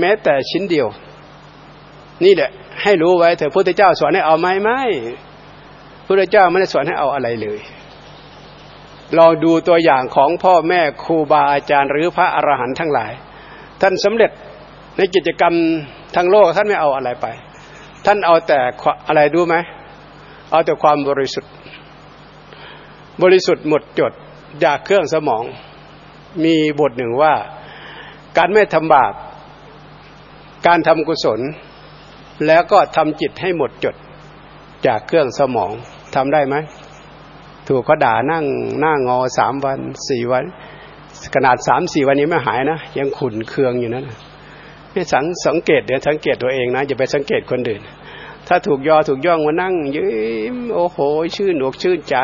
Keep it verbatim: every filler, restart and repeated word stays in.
ม้แต่ชิ้นเดียวนี่แหละให้รู้ไว้เถอะพุทธเจ้าสอนให้เอาไหมไม่พุทธเจ้าไม่ได้สอนให้เอาอะไรเลยลองดูตัวอย่างของพ่อแม่ครูบาอาจารย์หรือพระอรหันต์ทั้งหลายท่านสำเร็จในกิจกรรมทางโลกท่านไม่เอาอะไรไปท่านเอาแต่อะไรดูไหมเอาแต่ความบริสุทธิ์บริสุทธิ์หมดจดจากเครื่องสมองมีบทหนึ่งว่าการไม่ทำบาปการทำกุศลแล้วก็ทำจิตให้หมดจดจากเครื่องสมองทำได้ไหมถูกเขาด่านั่งหน้างอสามวันสี่วันขนาดสามสี่วันนี้ไม่หายนะยังขุ่นเคืองอยู่นั่นให้สังสังเกตเดี๋ยวสังเกตตัวเองนะอย่าไปสังเกตคนอื่นถ้าถูกยอถูกย่องมานั่งยิ้มโอ้โหชื่นอกชื่นใจ